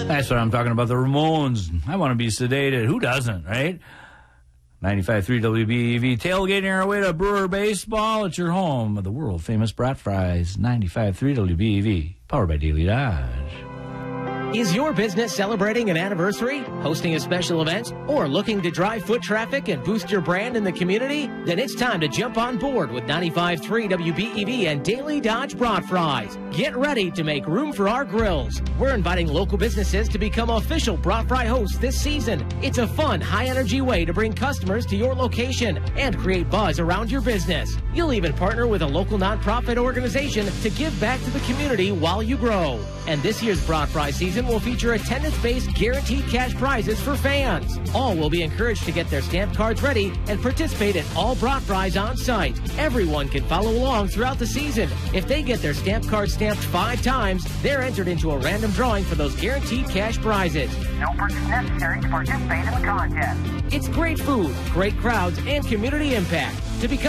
That's what I'm talking about, the Ramones. I want to be sedated. Who doesn't, right? 95.3 WBEV, tailgating our way to Brewer Baseball at your home of the world-famous Brat Fries. 95.3 WBEV, powered by Daily Dodge. Is your business celebrating an anniversary, hosting a special event, or looking to drive foot traffic and boost your brand in the community? Then it's time to jump on board with 95.3 WBEV and Daily Dodge Brat Fries. Get ready to make room for our grills. We're inviting local businesses to become official Brat Fry hosts this season. It's a fun, high-energy way to bring customers to your location and create buzz around your business. You'll even partner with a local nonprofit organization to give back to the community while you grow. And this year's Brat Fry season will feature attendance-based guaranteed cash prizes for fans. All will be encouraged to get their stamped cards ready and participate in all Brat Fries on site. Everyone can follow along throughout the season. If they get their stamped card stamped 5 times, they're entered into a random drawing for those guaranteed cash prizes. No purchase necessary to participate in the contest. It's great food, great crowds, and community impact. To become